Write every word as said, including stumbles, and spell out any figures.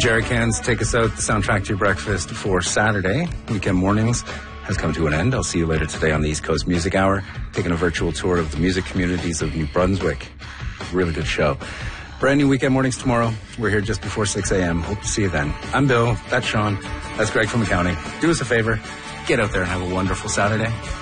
Jerry Cans take us out the soundtrack to your breakfast for Saturday. Weekend Mornings has come to an end. I'll see you later today on the East Coast Music Hour, taking a virtual tour of the music communities of New Brunswick. Really good show. Brand new Weekend Mornings tomorrow. We're here just before six a.m. Hope to see you then. I'm Bill. That's Sean. That's Greg from accounting. Do us a favor. Get out there and have a wonderful Saturday.